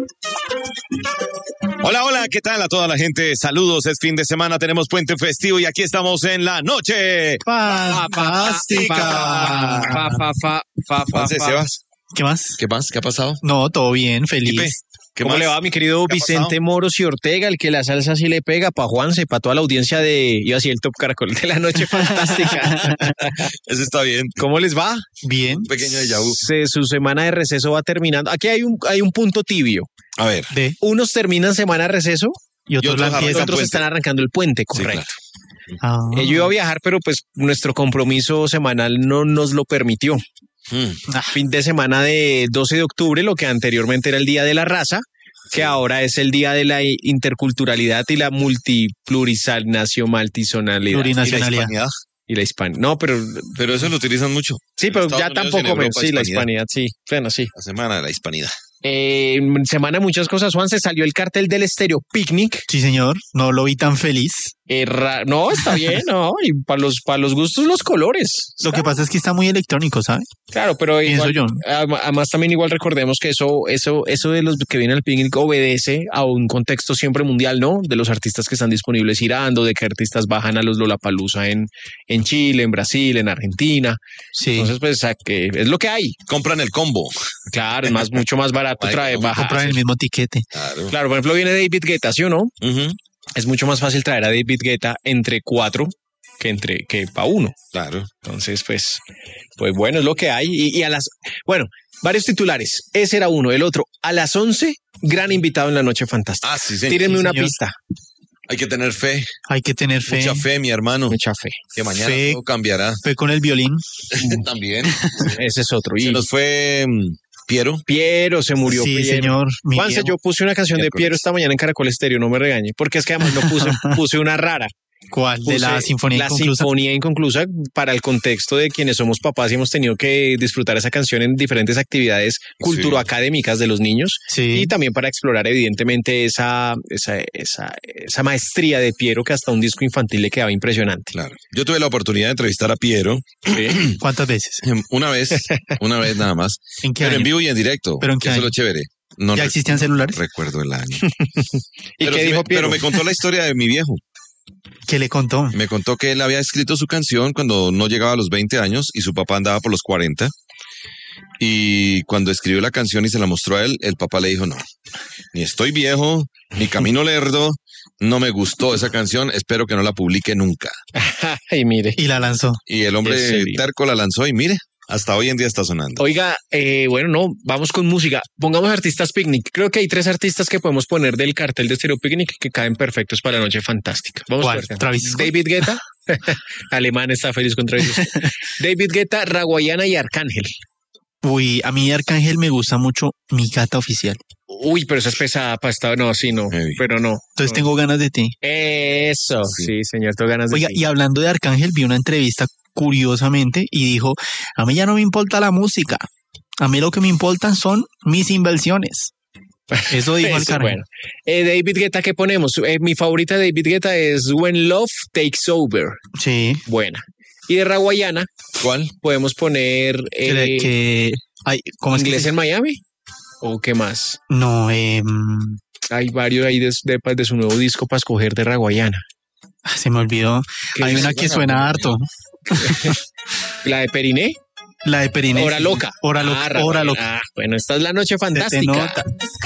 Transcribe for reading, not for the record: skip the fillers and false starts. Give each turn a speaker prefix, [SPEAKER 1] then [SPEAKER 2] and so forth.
[SPEAKER 1] Hola, hola, ¿qué tal a toda la gente? Saludos, es fin de semana, tenemos puente festivo y aquí estamos en la noche
[SPEAKER 2] fantástica.
[SPEAKER 1] Juanse, Sebas,
[SPEAKER 2] ¿Qué más?
[SPEAKER 1] ¿qué más? ¿Qué ha pasado?
[SPEAKER 2] No, todo bien, feliz.
[SPEAKER 1] Pipe, ¿qué
[SPEAKER 3] ¿Cómo
[SPEAKER 1] más?
[SPEAKER 3] le va, mi querido
[SPEAKER 1] ¿Qué ha
[SPEAKER 3] Vicente
[SPEAKER 1] pasado?
[SPEAKER 3] Moros y Ortega, el que la salsa sí le pega, para Juanse, para toda la audiencia iba a decir el Top Caracol de la noche fantástica?
[SPEAKER 1] Eso está bien.
[SPEAKER 3] ¿Cómo les va?
[SPEAKER 2] Bien.
[SPEAKER 1] Un pequeño déjà vu.
[SPEAKER 3] Su semana de receso va terminando. Aquí hay un punto tibio.
[SPEAKER 1] A ver,
[SPEAKER 2] De
[SPEAKER 3] Unos terminan semana de receso
[SPEAKER 2] y otros
[SPEAKER 1] otros
[SPEAKER 2] la
[SPEAKER 1] arrancan
[SPEAKER 2] empiezan.
[SPEAKER 3] otros
[SPEAKER 1] puente.
[SPEAKER 3] están arrancando el puente,
[SPEAKER 1] sí,
[SPEAKER 3] correcto.
[SPEAKER 1] claro.
[SPEAKER 2] Ah.
[SPEAKER 3] Yo iba a viajar, pero pues nuestro compromiso semanal no nos lo permitió. Fin de semana de 12 de octubre, lo que anteriormente era el Día de la Raza, que ahora es el Día de la Interculturalidad y la multiplurinacionalidad.
[SPEAKER 1] ¿Y la
[SPEAKER 2] Plurinacionalidad.
[SPEAKER 1] hispanidad?
[SPEAKER 3] Y la hispanidad. No, pero
[SPEAKER 1] Pero eso lo utilizan mucho.
[SPEAKER 3] sí,
[SPEAKER 1] En
[SPEAKER 3] pero
[SPEAKER 1] Estados
[SPEAKER 3] ya
[SPEAKER 1] Unidos y en
[SPEAKER 3] tampoco menos.
[SPEAKER 1] Europa,
[SPEAKER 3] Sí, la
[SPEAKER 1] hispanidad.
[SPEAKER 3] hispanidad, sí. Bueno, sí.
[SPEAKER 1] La semana de la hispanidad.
[SPEAKER 3] Semana de muchas cosas, Juan, se salió el cartel del Estéreo Picnic.
[SPEAKER 2] Sí, señor. No lo vi tan feliz.
[SPEAKER 3] No, está bien, no. Y para los gustos, los colores.
[SPEAKER 2] Lo que pasa es que está muy electrónico, ¿sabes?
[SPEAKER 3] Claro, pero
[SPEAKER 2] Pienso
[SPEAKER 3] igual,
[SPEAKER 2] yo.
[SPEAKER 3] además también igual recordemos que eso de los que vienen al picnic obedece a un contexto siempre mundial, ¿no? De los artistas que están disponibles girando, de que artistas bajan a los Lollapalooza en Chile, en Brasil, en Argentina.
[SPEAKER 2] Sí.
[SPEAKER 3] Entonces, pues, que es lo que hay.
[SPEAKER 1] Compran el combo.
[SPEAKER 3] Claro, es mucho más barato
[SPEAKER 1] Ay,
[SPEAKER 3] traer,
[SPEAKER 1] ¿cómo
[SPEAKER 3] bajar.
[SPEAKER 2] Compran el mismo tiquete.
[SPEAKER 1] Claro.
[SPEAKER 3] Claro, por ejemplo, viene David Guetta, ¿sí o no?
[SPEAKER 1] Ujú,
[SPEAKER 3] Es mucho más fácil traer a David Guetta entre 4 que para 1.
[SPEAKER 1] claro.
[SPEAKER 3] Entonces, pues bueno, es lo que hay. Y bueno, varios titulares. Ese era uno. El otro, a las 11, gran invitado en la noche fantástica.
[SPEAKER 1] Ah, sí, sí.
[SPEAKER 3] Tírenme
[SPEAKER 2] sí,
[SPEAKER 3] una
[SPEAKER 2] señor.
[SPEAKER 3] pista.
[SPEAKER 1] Hay que tener fe.
[SPEAKER 2] Hay que tener fe.
[SPEAKER 1] Mucha fe, mi hermano.
[SPEAKER 3] Mucha fe.
[SPEAKER 1] Que mañana
[SPEAKER 2] Fe.
[SPEAKER 1] todo cambiará.
[SPEAKER 2] Fe con el violín.
[SPEAKER 1] También.
[SPEAKER 3] Ese es otro.
[SPEAKER 1] Se
[SPEAKER 3] Y
[SPEAKER 1] nos fue Piero.
[SPEAKER 3] Piero se murió.
[SPEAKER 2] Sí,
[SPEAKER 3] Piero.
[SPEAKER 2] señor. Mi
[SPEAKER 3] Juanse,
[SPEAKER 2] viejo.
[SPEAKER 3] yo puse una canción de
[SPEAKER 1] Miércoles.
[SPEAKER 3] Piero esta mañana en Caracol Estéreo, no me regañe, porque es que además no puse una rara.
[SPEAKER 2] ¿Cuál? De la
[SPEAKER 3] Puse
[SPEAKER 2] Sinfonía
[SPEAKER 3] la
[SPEAKER 2] Inconclusa.
[SPEAKER 3] Sinfonía Inconclusa para el contexto de quienes somos papás y hemos tenido que disfrutar esa canción en diferentes actividades culturoacadémicas de los niños
[SPEAKER 2] Sí.
[SPEAKER 3] y también para explorar evidentemente esa maestría de Piero que hasta un disco infantil le quedaba impresionante.
[SPEAKER 1] Claro. Yo tuve la oportunidad de entrevistar a Piero
[SPEAKER 2] ¿Cuántas veces?
[SPEAKER 1] una vez nada más.
[SPEAKER 2] ¿En qué
[SPEAKER 1] Pero en
[SPEAKER 2] año?
[SPEAKER 1] vivo y en directo.
[SPEAKER 2] ¿Pero en qué
[SPEAKER 1] Eso es
[SPEAKER 2] año?
[SPEAKER 1] lo chévere. No
[SPEAKER 2] ¿Ya existían celulares?
[SPEAKER 1] recuerdo el año.
[SPEAKER 3] ¿Y
[SPEAKER 1] Pero
[SPEAKER 3] qué
[SPEAKER 1] sí
[SPEAKER 3] dijo Piero?
[SPEAKER 1] pero me contó la historia de mi viejo.
[SPEAKER 2] ¿Qué le contó?
[SPEAKER 1] Me contó que él había escrito su canción cuando no llegaba a los 20 años y su papá andaba por los 40. Y cuando escribió la canción y se la mostró a él, el papá le dijo, no, ni estoy viejo, ni camino lerdo, no me gustó esa canción, espero que no la publique nunca.
[SPEAKER 3] Ay, mire.
[SPEAKER 2] Y la lanzó.
[SPEAKER 1] Y el
[SPEAKER 3] ¿En
[SPEAKER 1] hombre
[SPEAKER 3] serio?
[SPEAKER 1] terco la lanzó y mire, hasta hoy en día está sonando.
[SPEAKER 3] Oiga, bueno, no, vamos con música. Pongamos artistas picnic. Creo que hay 3 artistas que podemos poner del cartel de Stereo Picnic que caen perfectos para la noche fantástica. Vamos
[SPEAKER 2] ¿Cuál?
[SPEAKER 3] a ver.
[SPEAKER 2] ¿Travis Scott?
[SPEAKER 3] David Guetta. Alemán está feliz con Travis Scott. David Guetta, Raguayana y Arcángel.
[SPEAKER 2] Uy, a mí Arcángel me gusta mucho Mi Gata Oficial.
[SPEAKER 3] Uy, pero esa es pesada para esta. No, sí, no.
[SPEAKER 1] Heavy.
[SPEAKER 3] Pero no.
[SPEAKER 2] Entonces
[SPEAKER 3] no.
[SPEAKER 2] tengo ganas de ti.
[SPEAKER 3] Eso, sí, señor, tengo ganas de
[SPEAKER 2] Oiga,
[SPEAKER 3] ti.
[SPEAKER 2] y hablando de Arcángel, vi una entrevista curiosamente y dijo, a mí ya no me importa la música, a mí lo que me importan son mis inversiones. Eso dijo
[SPEAKER 3] Eso,
[SPEAKER 2] Arcángel.
[SPEAKER 3] bueno. David Guetta, ¿qué ponemos? Mi favorita de David Guetta es When Love Takes Over.
[SPEAKER 2] Sí,
[SPEAKER 3] Buena. Y de Raguayana
[SPEAKER 1] ¿Cuál?
[SPEAKER 3] podemos poner
[SPEAKER 2] ¿cómo es que
[SPEAKER 3] Inglés
[SPEAKER 2] se-
[SPEAKER 3] en Miami. ¿O qué más?
[SPEAKER 2] No,
[SPEAKER 3] Hay varios ahí de su nuevo disco para escoger de Raguayana.
[SPEAKER 2] se me olvidó.
[SPEAKER 3] ¿Qué
[SPEAKER 2] Hay
[SPEAKER 3] dice?
[SPEAKER 2] una que suena harto.
[SPEAKER 3] La de Periné.
[SPEAKER 2] La de Periné.
[SPEAKER 3] Hora Loca.
[SPEAKER 2] Hora Loca.
[SPEAKER 3] Raguayana.
[SPEAKER 2] Hora Loca.
[SPEAKER 3] Bueno, esta es la noche
[SPEAKER 2] Se te
[SPEAKER 3] fantástica.
[SPEAKER 2] nota.